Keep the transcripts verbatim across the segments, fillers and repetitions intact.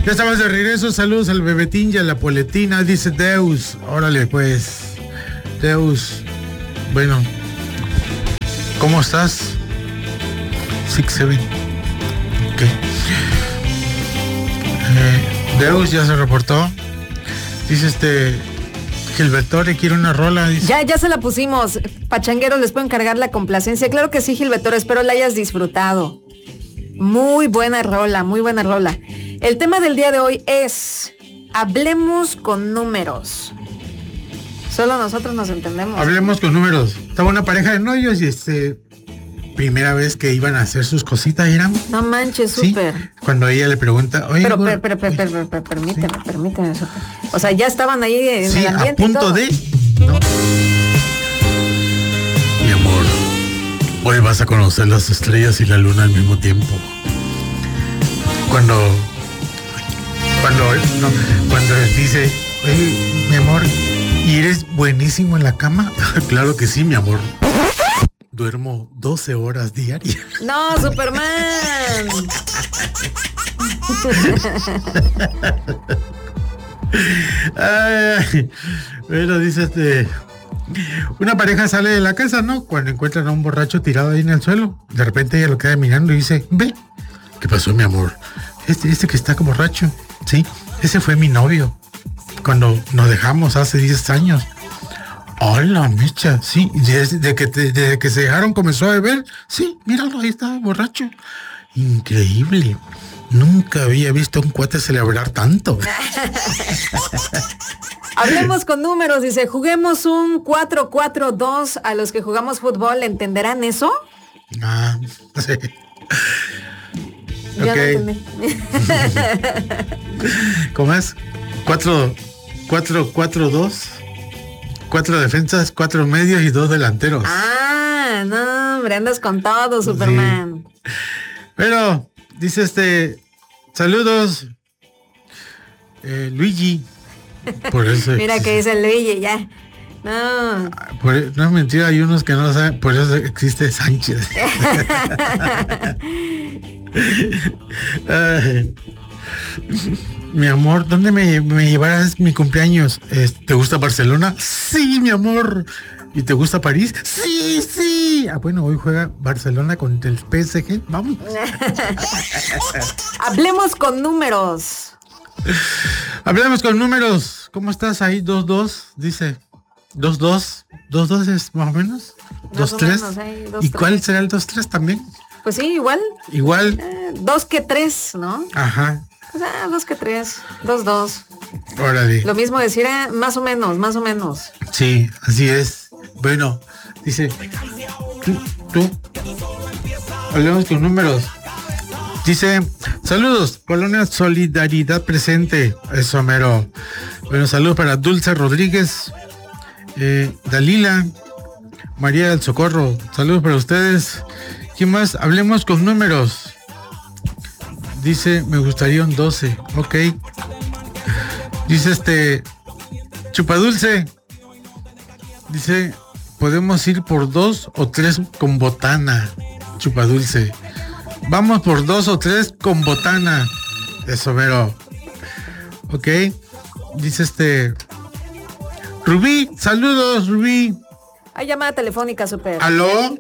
Ya estamos de regreso. Saludos al Bebetín y a la Poletina, dice Deus. Órale, pues. Deus. Bueno. ¿Cómo estás? Six, seven. Ok. Eh, Deus ya se reportó. Dice este... Gilbertore quiere una rola. Dice. Ya, ya se la pusimos. Pachangueros, les puedo encargar la complacencia. Claro que sí, Gilbertore, espero la hayas disfrutado. Muy buena rola, muy buena rola. El tema del día de hoy es hablemos con números. Solo nosotros nos entendemos. Hablemos con números. Estaba una pareja de novios y este primera vez que iban a hacer sus cositas, ¿eran? No manches, ¿Sí? súper. Cuando ella le pregunta, oye, pero, pero, pero, pero, pero, pero, pero permíteme, sí. permíteme, súper. O sea, ya estaban ahí en sí, el ambiente a punto y todo. de. ¿No? Mi amor, hoy vas a conocer las estrellas y la luna al mismo tiempo. Cuando, cuando, no, cuando él dice, oye, mi amor, ¿y eres buenísimo en la cama? Claro que sí, mi amor. Duermo doce horas diarias. No, Superman. Ay, bueno, dice este... Una pareja sale de la casa, ¿no? Cuando encuentran a un borracho tirado ahí en el suelo. De repente ella lo queda mirando y dice, ve, ¿qué pasó, mi amor? Este, este que está como borracho, sí, ese fue mi novio. Cuando nos dejamos hace diez años. Hola, mecha, sí, desde que, te, desde que se dejaron comenzó a beber. Sí, míralo, ahí está, borracho. Increíble. Nunca había visto a un cuate celebrar tanto. Hablemos con números, dice, juguemos un cuatro cuatro dos. A los que jugamos fútbol, ¿entenderán eso? Ah, sí. Ya okay. no entendí. ¿Cómo es? Cuatro, cuatro, cuatro, dos. Cuatro defensas, cuatro medios y dos delanteros. Ah, no, hombre, andas con todo, Superman. Sí. Pero, dice este, saludos, eh, Luigi. Por eso Mira que dice Luigi, ya. No. Por, no es mentira, hay unos que no lo saben, por eso existe Sánchez. Ay. Mi amor, ¿dónde me, me llevarás mi cumpleaños? ¿Te gusta Barcelona? Sí, mi amor. ¿Y te gusta París? Sí, sí. Ah, bueno, hoy juega Barcelona contra el P S G. Vamos. Hablemos con números. Hablemos con números. ¿Cómo estás ahí? dos dos, dice. dos dos. dos dos es más o menos. dos tres. ¿Y cuál será el dos tres también? Pues sí, igual. Igual. Eh, dos que tres, ¿no? Ajá. O sea, dos que tres. Dos, dos. Órale. Lo mismo decir, eh, más o menos, más o menos. Sí, así es. Bueno, dice, tú, tú, hablemos con números. Dice, saludos, Colonia Solidaridad presente. Eso, mero. Bueno, saludos para Dulce Rodríguez, eh, Dalila, María del Socorro. Saludos para ustedes. ¿Quién más? Hablemos con números. Dice, me gustaría un doce. Ok. Dice este, Chupadulce. Dice, podemos ir por dos o tres con botana. Chupadulce. Vamos por dos o tres con botana. Eso, mero. Ok. Dice este, Rubí, saludos, Rubí. Hay llamada telefónica, Super. ¿Aló?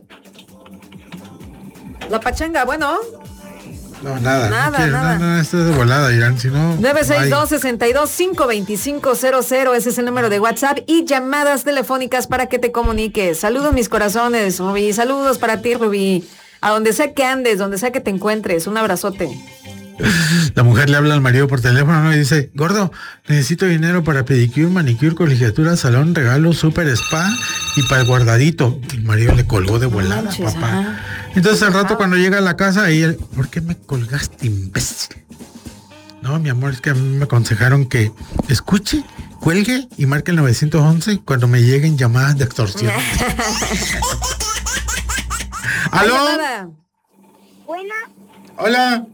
La pachanga, bueno. No, nada. Nada, no quiero, nada. No, no, esto es de volada, Irán, si no... nueve seis dos, seis dos, cinco dos cinco cero cero, ese es el número de WhatsApp y llamadas telefónicas para que te comuniques. Saludos, mis corazones, Rubí. Saludos para ti, Rubí. A donde sea que andes, donde sea que te encuentres. Un abrazote. La mujer le habla al marido por teléfono, ¿no? Y dice, gordo, necesito dinero para pedicure, manicure, colegiatura, salón, regalo, super spa y para el guardadito. El marido le colgó de volada, Manches, papá. Ajá. Entonces al rato cuando llega a la casa, ella, ¿por qué me colgaste, imbécil? No, mi amor, es que a mí me aconsejaron que escuche, cuelgue y marque el nueve once cuando me lleguen llamadas de extorsión. ¿Aló? Buena. Hola.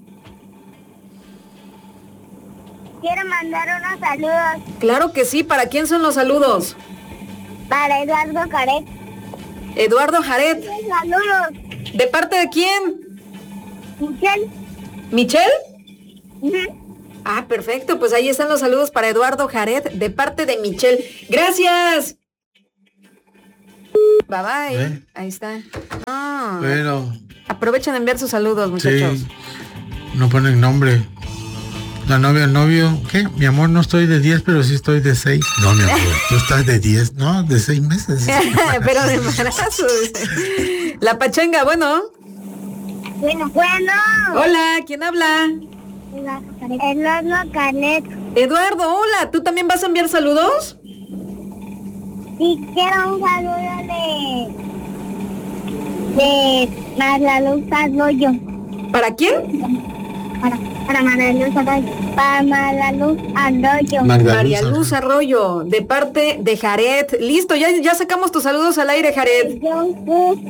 Quiero mandar unos saludos. Claro que sí. ¿Para quién son los saludos? Para Eduardo Jaret. Eduardo Jaret. Saludos. ¿De parte de quién? Michelle. ¿Michelle? Uh-huh. Ah, perfecto. Pues ahí están los saludos para Eduardo Jared de parte de Michelle. Gracias. Bye bye. ¿Eh? Ahí está. Ah, Pero, aprovechen de enviar sus saludos, muchachos. sí, no ponen nombre. La novia, el novio, ¿qué? Mi amor, no estoy de diez, pero sí estoy de seis. No, mi amor, tú estás de diez, no, de seis meses. Pero de embarazo. dice. La pachanga, bueno. Bueno, bueno. Hola, ¿quién habla? Eduardo Canet. Eduardo, hola. ¿Tú también vas a enviar saludos? Sí, quiero un saludo de... de Marlaluz Arroyo. ¿Para quién? Para, para Marlaluz Arroyo. Para Marlaluz Arroyo. Magda María Luz, Luz Arroyo, de parte de Jared. Listo, ya, ya sacamos tus saludos al aire, Jared. Jungkook,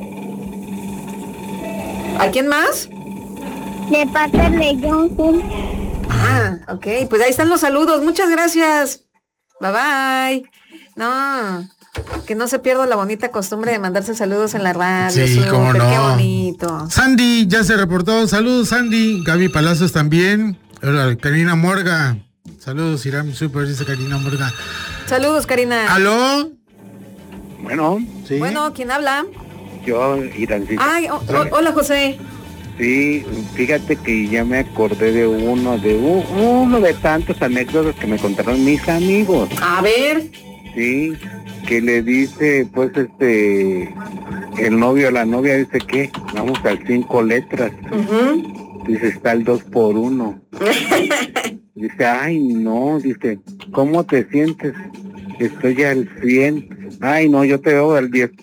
¿A quién más? de parte de Jungkook. Ah, ok, pues ahí están los saludos. Muchas gracias. Bye bye. No, que no se pierda la bonita costumbre de mandarse saludos en la radio. Sí, súper, cómo no. Qué bonito. Sandy ya se reportó. Saludos, Sandy. Gaby Palacios también. Hola, Karina Morga. Saludos, Iram Super, dice Karina Morga. Saludos, Karina. ¿Aló? Bueno, Sí. Bueno, ¿quién habla? yo, Irancito. Ay, o- o- hola, José. Sí, fíjate que ya me acordé de uno, de u- uno de tantos anécdotas que me contaron mis amigos. A ver. Sí, que le dice, pues, este, el novio o la novia dice que vamos al cinco letras. Ujú. Dice, está el dos por uno. Dice, ay, no, dice, ¿cómo te sientes? Estoy al cien. Ay, no, yo te veo al diez.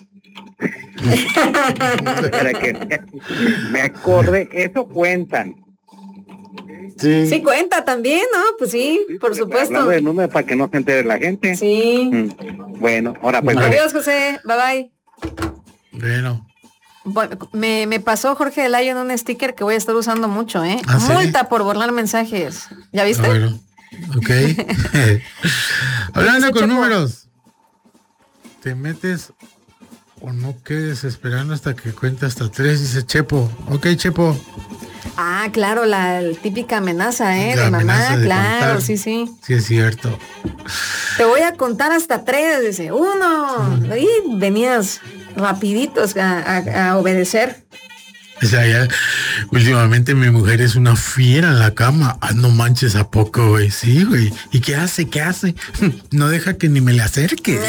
Para que me acordé, eso cuentan. Sí. Sí cuenta también, ¿no? Pues sí, por supuesto. Hablando de números para que no se entere la gente. Sí. Mm, Bueno, ahora pues. Adiós, José. Bye bye. Bueno. Bueno, me, me pasó Jorge Delayo en un sticker que voy a estar usando mucho, ¿eh? ¿Ah, sí? Multa por borrar mensajes. ¿Ya viste? Ah, bueno. Ok. Hablando Sí, con Chepo. números. Te metes o no quedes esperando hasta que cuente hasta tres, dice Chepo. Ok, Chepo. Ah, claro, la típica amenaza, ¿eh? La de mamá, amenaza de claro, contar. sí, sí. Sí, es cierto. Te voy a contar hasta tres, dice. Uno. Y venías rapiditos a, a- a obedecer. O sea, ya, últimamente mi mujer es una fiera en la cama. Ah, no manches, ¿a poco, güey? Sí, güey. ¿Y qué hace? ¿Qué hace? No deja que ni me le acerque.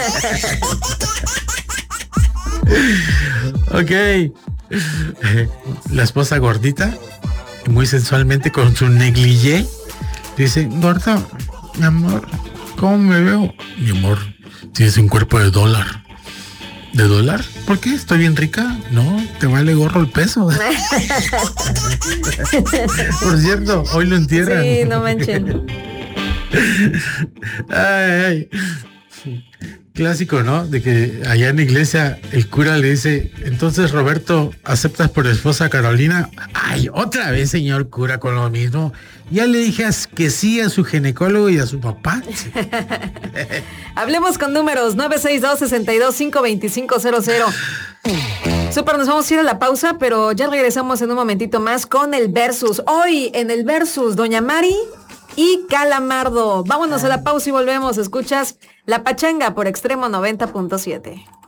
Ok. La esposa gordita, muy sensualmente con su negligé, dice, gordo, mi amor, ¿cómo me veo? Mi amor, tienes un cuerpo de dólar. ¿De dólar? ¿Por qué? ¿Estoy bien rica? No, te vale gorro el peso. Por cierto, hoy lo entierran. Sí, no manchen. Ay, ay. Clásico, ¿no? De que allá en la iglesia el cura le dice, entonces Roberto, ¿aceptas por esposa a Carolina? Ay, otra vez, señor cura, con lo mismo. Ya le dije as- que sí a su ginecólogo y a su papá. Hablemos con números nueve seis dos, seis dos cinco, dos cinco cero cero. Super, nos vamos a ir a la pausa, pero ya regresamos en un momentito más con el Versus. Hoy en el Versus, Doña Mari y Calamardo. Vámonos a la pausa y volvemos. Escuchas La Pachanga por Extremo noventa punto siete.